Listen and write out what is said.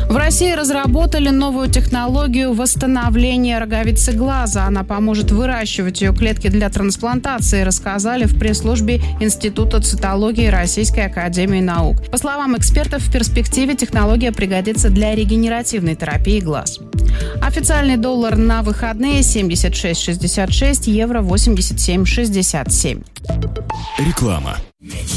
В России разработали новую технологию восстановления роговицы глаза. Она поможет выращивать ее клетки для трансплантации, рассказали в пресс-службе Института цитологии Российской академии наук. По словам экспертов, в перспективе технология пригодится для регенеративной терапии глаз. Официальный доллар на выходные 76,66, евро 87,67. Реклама.